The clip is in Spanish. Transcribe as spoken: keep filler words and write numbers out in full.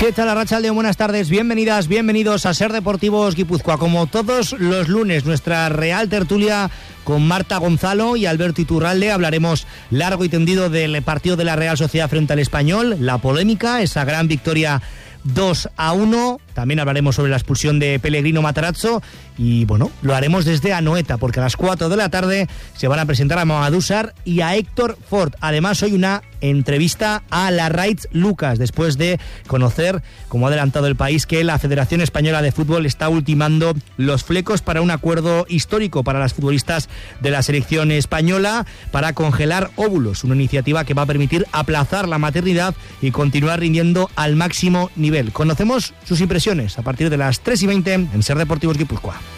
¿Qué tal, Arratsaldeon? Buenas tardes, bienvenidas, bienvenidos a Ser Deportivos Guipúzcoa. Como todos los lunes, nuestra Real Tertulia con Marta Gonzalo y Alberto Iturralde. Hablaremos largo y tendido del partido de la Real Sociedad frente al Español, la polémica, esa gran victoria dos a uno. También hablaremos sobre la expulsión de Pellegrino Matarazzo y, bueno, lo haremos desde Anoeta, porque a las cuatro de la tarde se van a presentar a Mamadou Sarr y a Héctor Ford. Además, hoy una entrevista a Larraitz Lucas, después de conocer, como ha adelantado El País, que la Federación Española de Fútbol está ultimando los flecos para un acuerdo histórico para las futbolistas de la selección española para congelar óvulos, una iniciativa que va a permitir aplazar la maternidad y continuar rindiendo al máximo nivel. Conocemos sus impresiones a partir de las tres y veinte en Ser Deportivos Guipúzcoa.